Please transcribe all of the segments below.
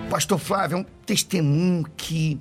Pastor Flávio, é um testemunho que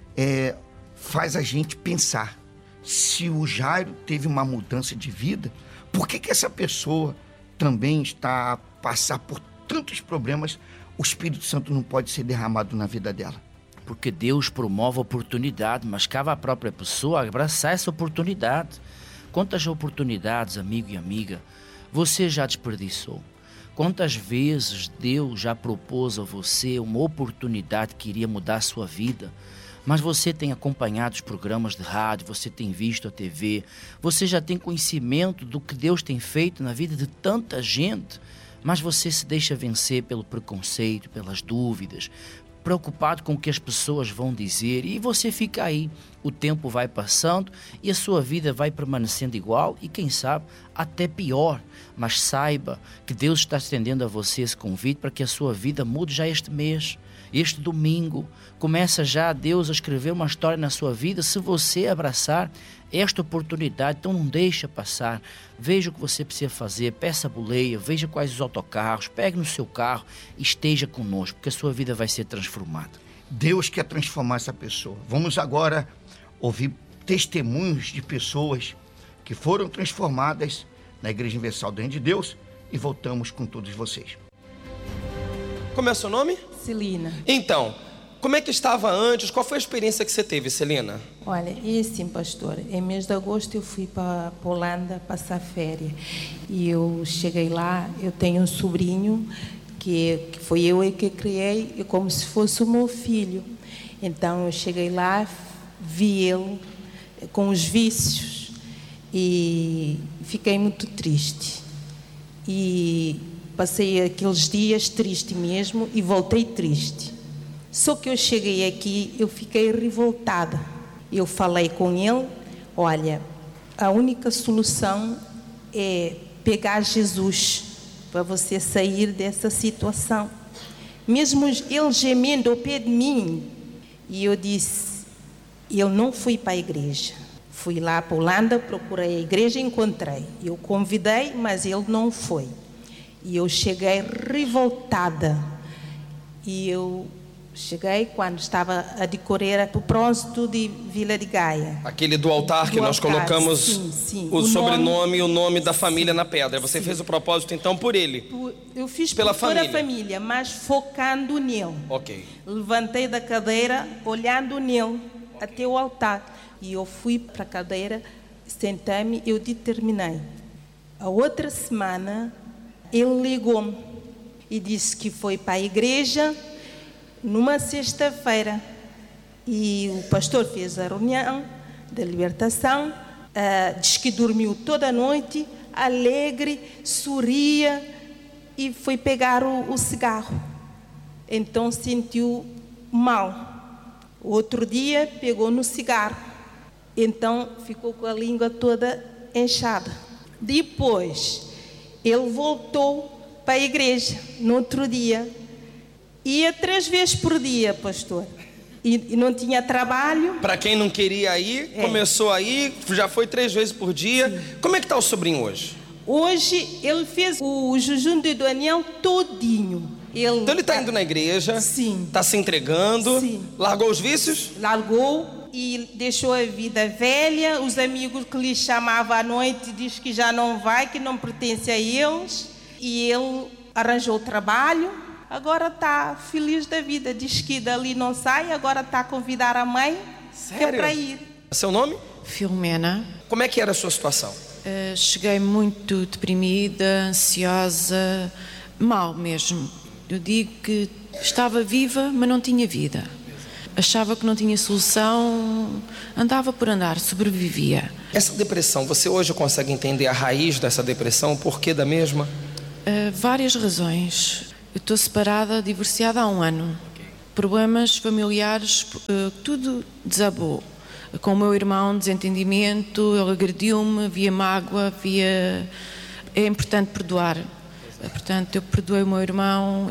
faz a gente pensar. Se o Jairo teve uma mudança de vida, por que essa pessoa também está a passar por tantos problemas? O Espírito Santo não pode ser derramado na vida dela. Porque Deus promove a oportunidade, mas cabe à própria pessoa abraçar essa oportunidade. Quantas oportunidades, amigo e amiga, você já desperdiçou? Quantas vezes Deus já propôs a você uma oportunidade que iria mudar a sua vida, mas você tem acompanhado os programas de rádio, você tem visto a TV, você já tem conhecimento do que Deus tem feito na vida de tanta gente, mas você se deixa vencer pelo preconceito, pelas dúvidas, preocupado com o que as pessoas vão dizer, e você fica aí. O tempo vai passando e a sua vida vai permanecendo igual e, quem sabe, até pior. Mas saiba que Deus está estendendo a você esse convite para que a sua vida mude já este mês, este domingo. Começa já Deus a escrever uma história na sua vida se você abraçar esta oportunidade. Então não deixa passar. Veja o que você precisa fazer, peça a boleia, veja quais os autocarros, pegue no seu carro e esteja conosco, porque a sua vida vai ser transformada. Deus quer transformar essa pessoa. Vamos agora ouvir testemunhos de pessoas que foram transformadas na Igreja Universal do Reino de Deus e voltamos com todos vocês. Como é o seu nome? Celina. Então, como é que estava antes? Qual foi a experiência que você teve, Celina? Olha, e assim, pastor, em mês de agosto eu fui para a Holanda passar férias. E eu cheguei lá, eu tenho um sobrinho que foi eu que criei, como se fosse o meu filho. Então eu cheguei lá, vi ele com os vícios e fiquei muito triste. E passei aqueles dias triste mesmo e voltei triste. Só que eu cheguei aqui, eu fiquei revoltada. Eu falei com ele, olha, a única solução é pegar Jesus para você sair dessa situação. Mesmo ele gemendo ao pé de mim, e eu disse, eu não fui para a igreja. Fui lá para a Holanda, procurei a igreja e encontrei. Eu convidei, mas ele não foi. E eu cheguei revoltada. E eu cheguei quando estava a decorar o bronze de Vila de Gaia. Aquele do altar que nós colocamos o sobrenome e o nome da família na pedra. Você fez o propósito então por ele? Eu fiz pela por toda família. A família, mas focando nele. Ok. Levantei da cadeira, olhando nele, até o altar. E eu fui para a cadeira, sentei-me, eu determinei. A outra semana, ele ligou-me e disse que foi para a igreja numa sexta-feira. E o pastor fez a reunião da libertação, disse que dormiu toda a noite, alegre, sorria, e foi pegar o cigarro. Então sentiu mal. Outro dia pegou no cigarro. Então ficou com a língua toda inchada. Depois ele voltou para a igreja no outro dia. Ia 3 vezes por dia, pastor. E não tinha trabalho. Para quem não queria ir, começou a ir, já foi 3 vezes por dia. Sim. Como é que está o sobrinho hoje? Hoje ele fez o jejum de Daniel todinho. Então ele está indo na igreja, sim, está se entregando, sim, largou os vícios? Largou e deixou a vida velha. Os amigos que lhe chamavam à noite diz que já não vai, que não pertence a eles. E ele arranjou trabalho, agora está feliz da vida. Diz que dali não sai, agora está a convidar a mãe. Sério? Para ir. Seu nome? Filomena. Como é que era a sua situação? Cheguei muito deprimida, ansiosa, mal mesmo. Eu digo que estava viva, mas não tinha vida. Achava que não tinha solução, andava por andar, sobrevivia. Essa depressão, você hoje consegue entender a raiz dessa depressão, o porquê da mesma? Várias razões. Eu estou separada, divorciada há 1 ano. Problemas familiares, tudo desabou. Com o meu irmão, desentendimento, ele agrediu-me, havia mágoa, havia... É importante perdoar. Portanto, eu perdoei o meu irmão